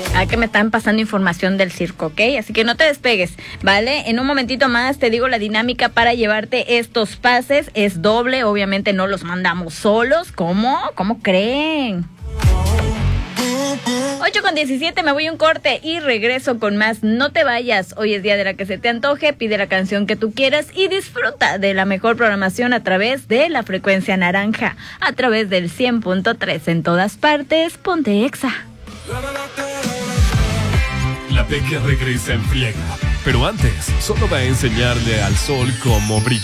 Que me están pasando información del circo, ¿ok? Así que no te despegues, ¿vale? En un momentito más te digo la dinámica para llevarte estos pases. Es doble, obviamente no los mandamos solos. ¿Cómo? ¿Cómo creen? 8:17, me voy a un corte y regreso con más. No te vayas, hoy es día de la que se te antoje, pide la canción que tú quieras y disfruta de la mejor programación a través de la frecuencia naranja, a través del 100.3 en todas partes. Ponte Exa. La Peque regresa en friega, pero antes solo va a enseñarle al sol cómo brilla.